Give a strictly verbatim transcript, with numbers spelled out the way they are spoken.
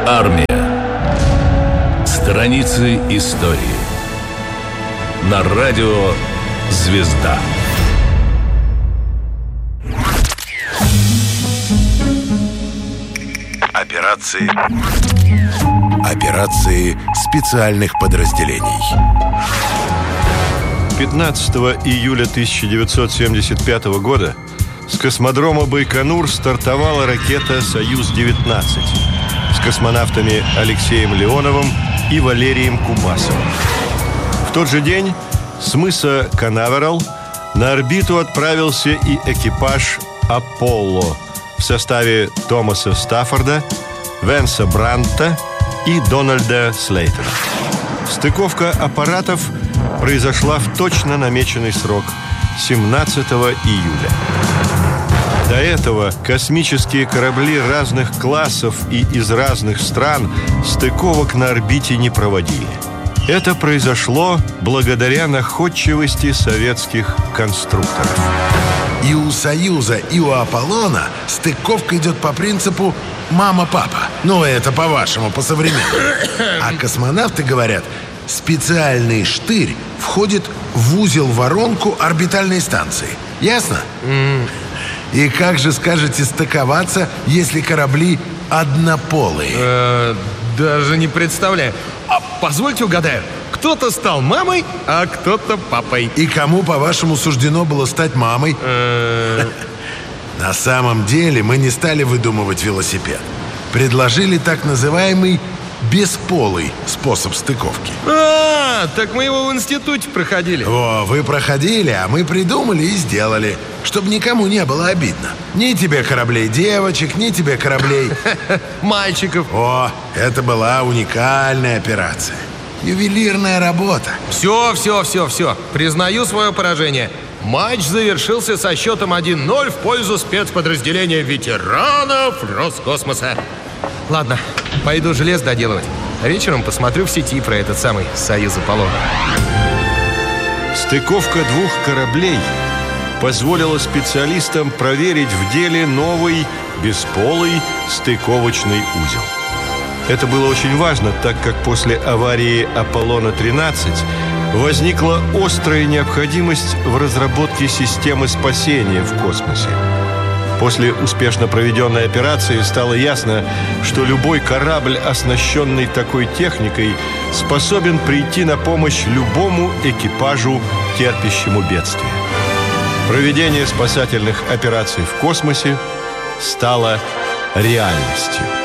Армия. Страницы истории. На радио «Звезда». Операции. Операции специальных подразделений. пятнадцатого июля тысяча девятьсот семьдесят пятого года с космодрома Байконур стартовала ракета «Союз-девятнадцать» с космонавтами Алексеем Леоновым и Валерием Кубасовым. В тот же день с мыса Канаверал на орбиту отправился и экипаж «Аполло» в составе Томаса Стаффорда, Венса Бранта и Дональда Слейтера. Стыковка аппаратов произошла в точно намеченный срок – семнадцатого июля. До этого космические корабли разных классов и из разных стран стыковок на орбите не проводили. Это произошло благодаря находчивости советских конструкторов. И у «Союза», и у «Аполлона» стыковка идет по принципу «мама-папа». Ну, это по-вашему, по-современному. А космонавты говорят, специальный штырь входит в узел-воронку орбитальной станции. Ясно? Mm. И как же, скажете, стыковаться, если корабли однополые? Э, даже не представляю. А позвольте угадаю. Кто-то стал мамой, а кто-то папой. И кому, по-вашему, суждено было стать мамой? На самом деле мы не стали выдумывать велосипед. Предложили так называемый бесполый способ стыковки. А, так мы его в институте проходили. О, вы проходили, а мы придумали и сделали, чтобы никому не было обидно. Ни тебе кораблей девочек, ни тебе кораблей мальчиков. О, это была уникальная операция. Ювелирная работа. Все, все, все, все. Признаю свое поражение. Матч завершился со счетом один ноль в пользу спецподразделения ветеранов Роскосмоса. Ладно, пойду желез доделывать. А вечером посмотрю в сети про этот самый «Союз Аполлона». Стыковка двух кораблей позволила специалистам проверить в деле новый бесполый стыковочный узел. Это было очень важно, так как после аварии Аполлона-тринадцать возникла острая необходимость в разработке системы спасения в космосе. После успешно проведенной операции стало ясно, что любой корабль, оснащенный такой техникой, способен прийти на помощь любому экипажу, терпящему бедствие. Проведение спасательных операций в космосе стало реальностью.